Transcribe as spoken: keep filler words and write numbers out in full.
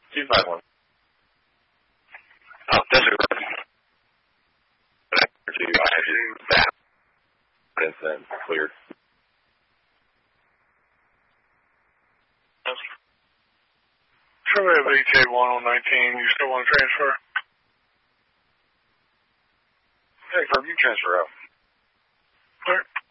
two five one. Oh, desert. But after two, I had to that. And then cleared. Sure, we have H A one on nineteen. You still want to transfer? Hey, Herb, you transfer out. All right.